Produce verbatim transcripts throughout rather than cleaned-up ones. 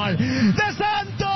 gol de Santos.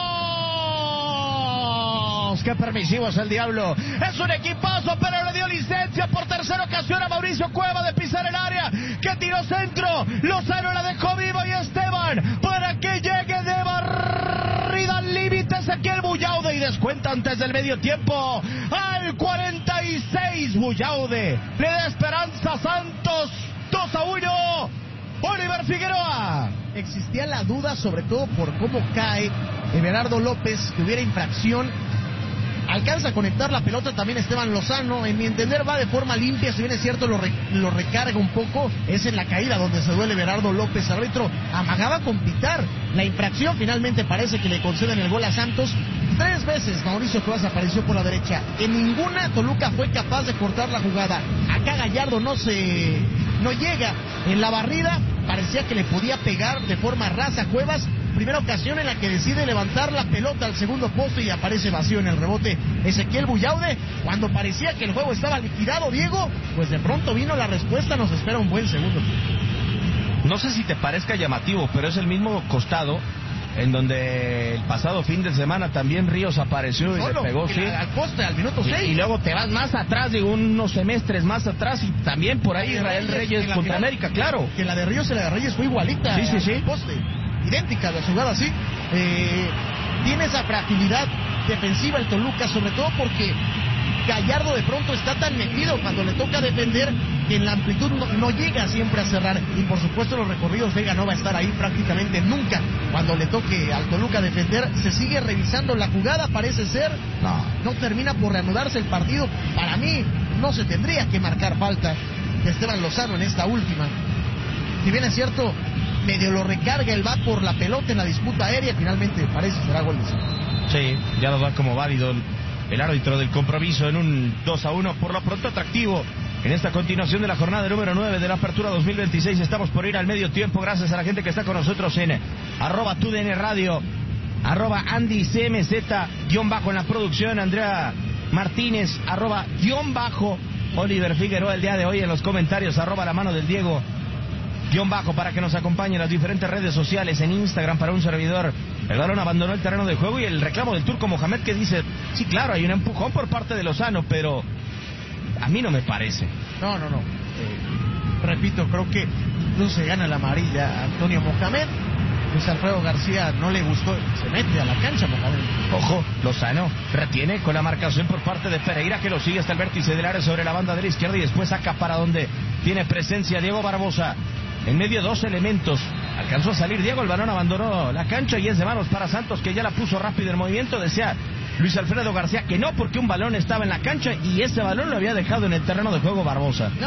Qué permisivo es el Diablo. Es un equipazo, pero le dio licencia por tercera ocasión a Mauricio Cueva de pisar el área, que tiró centro. Lozano la dejó vivo y Esteban para que llegue de barrida al límite Ezequiel Buyaude y descuenta antes del medio tiempo. Al cuarenta y seis Buyaude le da esperanza a Santos. dos a uno. Oliver Figueroa. Existía la duda, sobre todo por cómo cae Everardo López, que hubiera infracción. Alcanza a conectar la pelota también Esteban Lozano. En mi entender va de forma limpia, si bien es cierto lo, re, lo recarga un poco. Es en la caída donde se duele Everardo López. El árbitro amagaba con pitar la infracción. Finalmente parece que le conceden el gol a Santos. Tres veces Mauricio Cuevas apareció por la derecha. En ninguna Toluca fue capaz de cortar la jugada. Acá Gallardo no se no llega en la barrida. Parecía que le podía pegar de forma rasa a Cuevas. Primera ocasión en la que decide levantar la pelota al segundo poste y aparece vacío en el rebote Ezequiel Buyaude. Cuando parecía que el juego estaba liquidado, Diego, pues de pronto vino la respuesta. Nos espera un buen segundo. No sé si te parezca llamativo, pero es el mismo costado en donde el pasado fin de semana también Ríos apareció y Solo, le pegó, sí, al poste al minuto y, seis. y luego te vas más atrás, digo, unos semestres más atrás, y también por ahí Israel Reyes, Reyes contra América, claro. Que la de Ríos y la de Reyes fue igualita. Sí, sí, sí. Poste. Idéntica la jugada, sí. Eh, tiene esa fragilidad defensiva el Toluca, sobre todo porque Gallardo de pronto está tan metido cuando le toca defender que en la amplitud no, no llega siempre a cerrar. Y por supuesto los recorridos Vega no va a estar ahí prácticamente nunca. Cuando le toque al Toluca defender, se sigue revisando la jugada, parece ser. No, no termina por reanudarse el partido. Para mí no se tendría que marcar falta de Esteban Lozano en esta última. Si bien es cierto, medio lo recarga el bat por la pelota en la disputa aérea, finalmente parece será gol de Santos. Sí, ya lo da como válido el árbitro del compromiso en un dos a uno. Por lo pronto atractivo en esta continuación de la jornada número nueve de la Apertura dos mil veintiséis. Estamos por ir al medio tiempo, gracias a la gente que está con nosotros en arroba tu D N Radio, arroba Andy C M Z guión bajo en la producción, Andrea Martínez, arroba guión bajo Oliver Figueroa el día de hoy en los comentarios, arroba la mano del Diego guión bajo, para que nos acompañe en las diferentes redes sociales, en Instagram para un servidor. El balón abandonó el terreno de juego y el reclamo del Turco Mohamed, que dice, sí, claro, hay un empujón por parte de Lozano, pero a mí no me parece. No, no, no. Eh, repito, creo que no se gana la amarilla a Antonio Mohamed. Luis Alfredo García no le gustó, se mete a la cancha Mohamed. Ojo, Lozano retiene con la marcación por parte de Pereira, que lo sigue hasta el vértice del área sobre la banda de la izquierda y después saca para donde tiene presencia Diego Barbosa. En medio dos elementos, alcanzó a salir Diego, el balón abandonó la cancha y es de manos para Santos, que ya la puso rápido en movimiento. Decía Luis Alfredo García que no, porque un balón estaba en la cancha y ese balón lo había dejado en el terreno de juego Barbosa.